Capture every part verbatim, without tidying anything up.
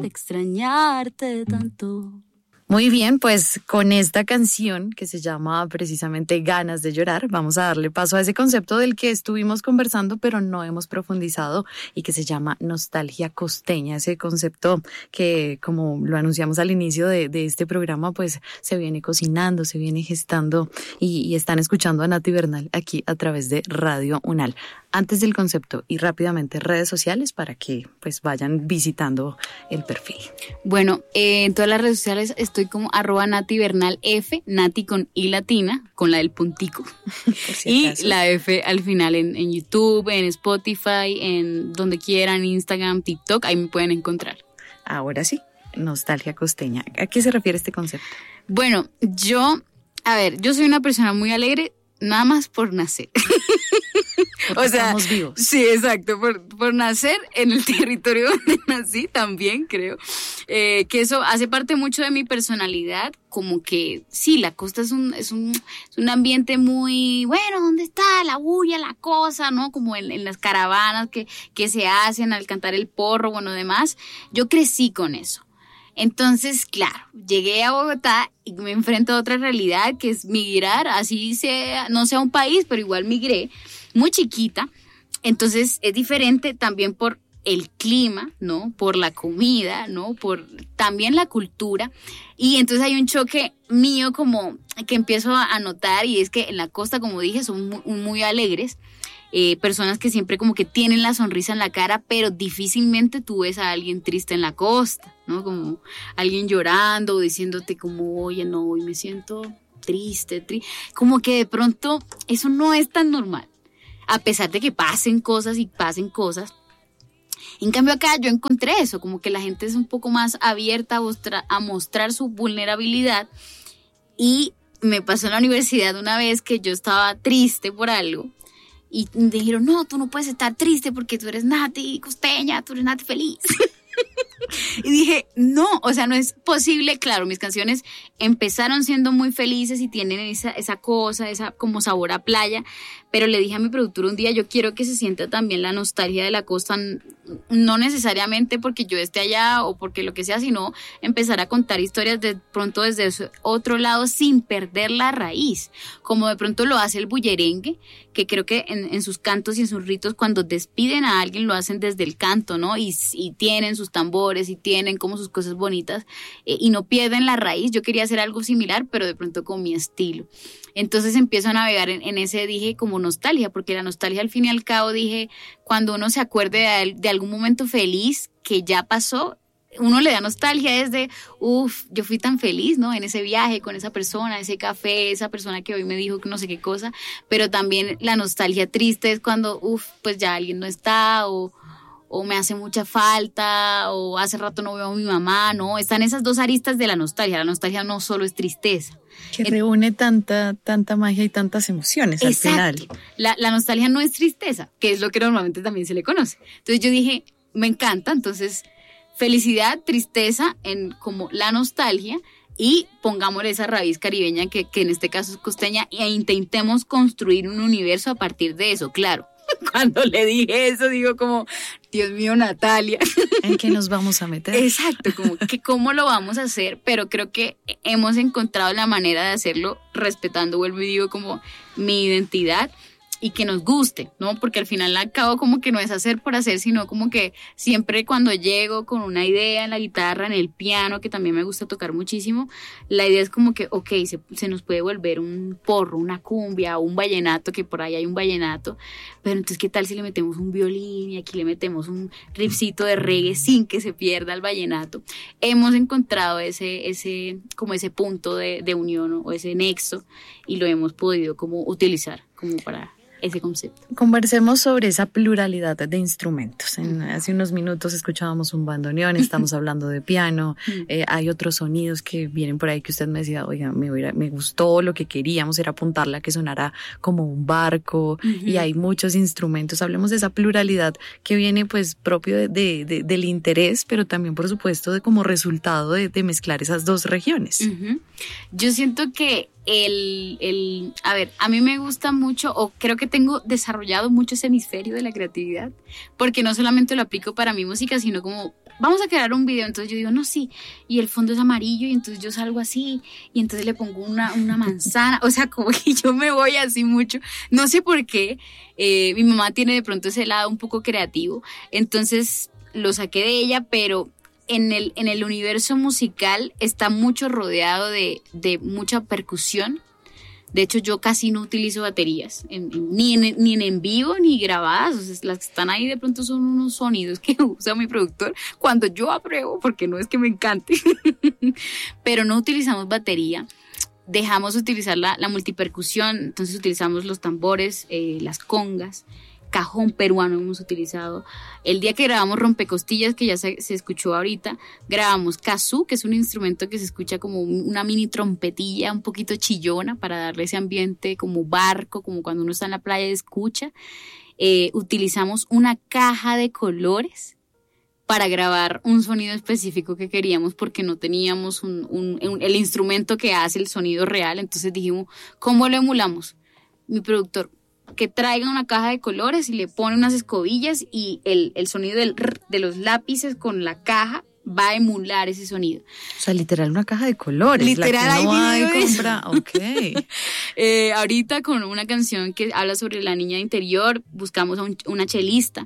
de extrañarte tanto. Muy bien, pues con esta canción que se llama precisamente Ganas de llorar, vamos a darle paso a ese concepto del que estuvimos conversando pero no hemos profundizado y que se llama nostalgia costeña, ese concepto que, como lo anunciamos al inicio de, de este programa, pues se viene cocinando, se viene gestando y, y están escuchando a Nati Bernal aquí a través de Radio Unal. Antes del concepto y rápidamente redes sociales para que pues vayan visitando el perfil. Bueno, eh, en todas las redes sociales estoy como arroba Nati Bernal F, Nati con I latina, con la del puntico. Si y la F al final en, en YouTube, en Spotify, en donde quieran, Instagram, TikTok, ahí me pueden encontrar. Ahora sí, nostalgia costeña. ¿A qué se refiere este concepto? Bueno, yo, a ver, yo soy una persona muy alegre, nada más por nacer. Porque o sea, estamos vivos. Sí, exacto, por, por nacer en el territorio donde nací también creo, eh, que eso hace parte mucho de mi personalidad, como que sí, la costa es un, es un, es un ambiente muy, bueno, ¿dónde está la bulla, la cosa, no? Como en, en las caravanas que, que se hacen al cantar el porro, bueno, demás, yo crecí con eso. Entonces, claro, llegué a Bogotá y me enfrento a otra realidad que es migrar, así sea, no sea un país, pero igual migré, muy chiquita. Entonces es diferente también por el clima, ¿no? Por la comida, ¿no? Por también la cultura. Y entonces hay un choque mío como que empiezo a notar, y es que en la costa, como dije, son muy, muy alegres. Eh, personas que siempre como que tienen la sonrisa en la cara, pero difícilmente tú ves a alguien triste en la costa, ¿no? Como alguien llorando o diciéndote como, oye, no, hoy me siento triste, triste. Como que de pronto eso no es tan normal, a pesar de que pasen cosas y pasen cosas. En cambio acá yo encontré eso, como que la gente es un poco más abierta a mostrar, a mostrar su vulnerabilidad. Y me pasó en la universidad una vez que yo estaba triste por algo. Y me dijeron, no, tú no puedes estar triste porque tú eres Nati costeña, tú eres Nati feliz. Y dije, no, o sea, no es posible. Claro, mis canciones empezaron siendo muy felices y tienen esa, esa cosa, esa como sabor a playa, pero le dije a mi productor un día, yo quiero que se sienta también la nostalgia de la costa, no necesariamente porque yo esté allá o porque lo que sea, sino empezar a contar historias de pronto desde ese otro lado sin perder la raíz, como de pronto lo hace el bullerengue, que creo que en, en sus cantos y en sus ritos cuando despiden a alguien lo hacen desde el canto, ¿no? Y, y tienen sus tambores y tienen como sus cosas bonitas eh, y no pierden la raíz. Yo quería hacer algo similar, pero de pronto con mi estilo. Entonces empiezo a navegar en, en ese, dije, como nostalgia, porque la nostalgia al fin y al cabo, dije, cuando uno se acuerde de, de algún momento feliz que ya pasó, uno le da nostalgia desde, uff, yo fui tan feliz, ¿no? En ese viaje con esa persona, ese café, esa persona que hoy me dijo que no sé qué cosa, pero también la nostalgia triste es cuando, uff, pues ya alguien no está o... o me hace mucha falta, o hace rato no veo a mi mamá, ¿no? Están esas dos aristas de la nostalgia. La nostalgia no solo es tristeza. Que reúne tanta, tanta magia y tantas emociones al final. Exacto. La, la nostalgia no es tristeza, que es lo que normalmente también se le conoce. Entonces yo dije, me encanta, entonces felicidad, tristeza, en como la nostalgia, y pongámosle esa raíz caribeña que, que en este caso es costeña, e intentemos construir un universo a partir de eso, claro. Cuando le dije eso, digo como, Dios mío, Natalia. ¿En qué nos vamos a meter? Exacto, como que cómo lo vamos a hacer, pero creo que hemos encontrado la manera de hacerlo respetando, vuelvo y digo, como mi identidad y que nos guste, ¿no? Porque al final al cabo como que no es hacer por hacer, sino como que siempre cuando llego con una idea en la guitarra, en el piano, que también me gusta tocar muchísimo, la idea es como que, ok, se, se nos puede volver un porro, una cumbia, un vallenato, que por ahí hay un vallenato, pero entonces ¿qué tal si le metemos un violín y aquí le metemos un riffcito de reggae sin que se pierda el vallenato? Hemos encontrado ese, ese, como ese punto de, de unión o ese nexo y lo hemos podido como utilizar como para ese concepto. Conversemos sobre esa pluralidad de instrumentos. En, hace unos minutos escuchábamos un bandoneón, estamos hablando de piano, eh, hay otros sonidos que vienen por ahí que usted me decía, oiga, me, hubiera, me gustó, lo que queríamos era apuntarla a que sonara como un barco, uh-huh. Y hay muchos instrumentos. Hablemos de esa pluralidad que viene pues propio de, de, de, del interés, pero también por supuesto de como resultado de, de mezclar esas dos regiones. Uh-huh. Yo siento que El, el, a ver, a mí me gusta mucho, o creo que tengo desarrollado mucho ese hemisferio de la creatividad, porque no solamente lo aplico para mi música, sino como vamos a crear un video. Entonces yo digo, no, sí, y el fondo es amarillo, y entonces yo salgo así, y entonces le pongo una, una manzana, o sea, como que yo me voy así mucho, no sé por qué, eh, mi mamá tiene de pronto ese lado un poco creativo, entonces lo saqué de ella, pero en el, en el universo musical está mucho rodeado de, de mucha percusión. De hecho, yo casi no utilizo baterías, en, en, ni, en, ni en en vivo ni grabadas. O sea, las que están ahí de pronto son unos sonidos que usa mi productor cuando yo apruebo, porque no es que me encante. Pero no utilizamos batería. Dejamos de utilizar la, la multipercusión, entonces utilizamos los tambores, eh, las congas, cajón peruano hemos utilizado. El día que grabamos Rompecostillas, que ya se, se escuchó ahorita, grabamos kazoo, que es un instrumento que se escucha como una mini trompetilla un poquito chillona para darle ese ambiente como barco, como cuando uno está en la playa y escucha. Eh, utilizamos una caja de colores para grabar un sonido específico que queríamos porque no teníamos un, un, un, el instrumento que hace el sonido real. Entonces dijimos, ¿cómo lo emulamos? Mi productor, que traiga una caja de colores y le pone unas escobillas y el, el sonido del rrr, de los lápices con la caja va a emular ese sonido. O sea, literal una caja de colores. Literal, la que no hay hay compra. Ok. eh, ahorita con una canción que habla sobre la niña interior, buscamos a un, una chelista.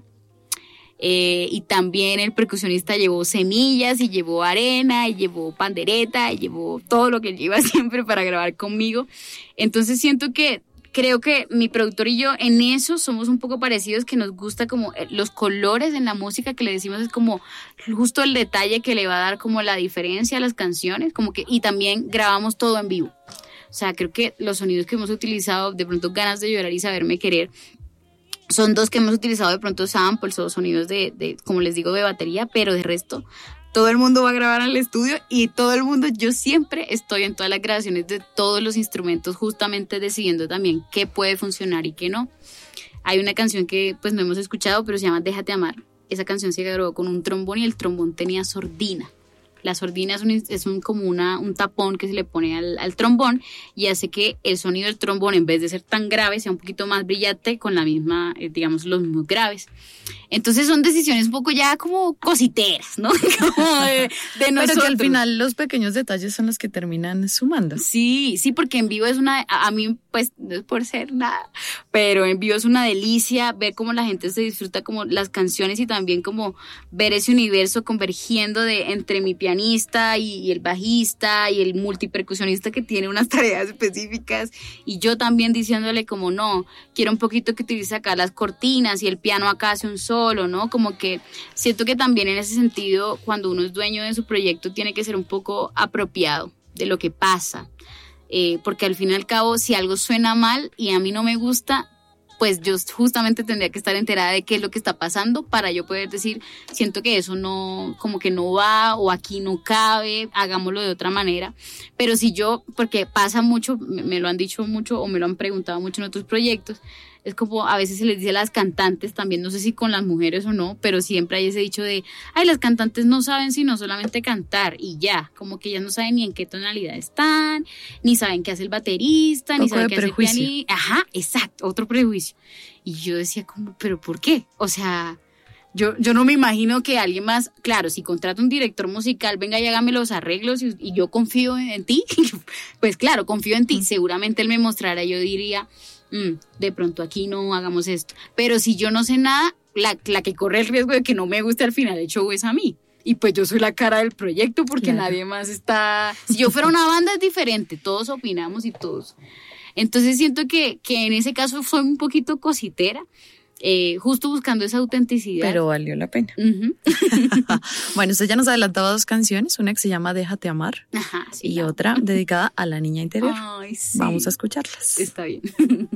Eh, y también el percusionista llevó semillas y llevó arena y llevó pandereta y llevó todo lo que lleva siempre para grabar conmigo. Entonces siento que creo que mi productor y yo en eso somos un poco parecidos, que nos gusta como los colores en la música, que le decimos es como justo el detalle que le va a dar como la diferencia a las canciones, como que, y también grabamos todo en vivo. O sea, creo que los sonidos que hemos utilizado, de pronto Ganas de Llorar y Saberme Querer, son dos que hemos utilizado de pronto samples o sonidos de, de, como les digo, de batería, pero de resto todo el mundo va a grabar en el estudio y todo el mundo, yo siempre estoy en todas las grabaciones de todos los instrumentos, justamente decidiendo también qué puede funcionar y qué no. Hay una canción que pues no hemos escuchado, pero se llama Déjate Amar. Esa canción se grabó con un trombón y el trombón tenía sordina. La sordina es, un, es un, como una, un tapón que se le pone al, al trombón y hace que el sonido del trombón, en vez de ser tan grave, sea un poquito más brillante con la misma, eh, digamos, los mismos graves. Entonces son decisiones un poco ya como cositeras, ¿no? Como de, de nosotros. Pero que al final los pequeños detalles son los que terminan sumando. Sí, sí, porque en vivo es una, a, a mí pues no es por ser nada, pero en vivo es una delicia ver cómo la gente se disfruta como las canciones y también como ver ese universo convergiendo de entre mi pianista Y, y el bajista y el multipercusionista que tiene unas tareas específicas y yo también diciéndole como no, quiero un poquito que utilice acá las cortinas y el piano acá hace un solo, ¿no? Como que siento que también en ese sentido cuando uno es dueño de su proyecto tiene que ser un poco apropiado de lo que pasa, eh, porque al fin y al cabo si algo suena mal y a mí no me gusta, pues yo justamente tendría que estar enterada de qué es lo que está pasando para yo poder decir, siento que eso no, como que no va o aquí no cabe, hagámoslo de otra manera. Pero si yo, porque pasa mucho, me lo han dicho mucho o me lo han preguntado mucho en otros proyectos, es como a veces se les dice a las cantantes también, no sé si con las mujeres o no, pero siempre hay ese dicho de, ay, las cantantes no saben sino solamente cantar y ya, como que ellas no saben ni en qué tonalidad están, ni saben qué hace el baterista, ni saben qué hace el pianista. Ajá, exacto, otro prejuicio. Y yo decía como, ¿pero por qué? O sea, yo, yo no me imagino que alguien más, claro, si contrata un director musical, venga y hágame los arreglos y, y yo confío en, en ti, pues claro, confío en ti, seguramente él me mostrará, yo diría, Mm, de pronto aquí no hagamos esto. Pero si yo no sé nada, la, la que corre el riesgo de que no me guste al final el show es a mí. Y pues yo soy la cara del proyecto porque claro, nadie más está... Si yo fuera una banda es diferente, todos opinamos y todos... Entonces siento que, que en ese caso soy un poquito cositera, eh, justo buscando esa autenticidad. Pero valió la pena. Uh-huh. Bueno, usted ya nos adelantaba dos canciones, una que se llama Déjate Amar. Ajá, sí, y claro. otra dedicada a la niña interior. Ay, sí. Vamos a escucharlas. Está bien.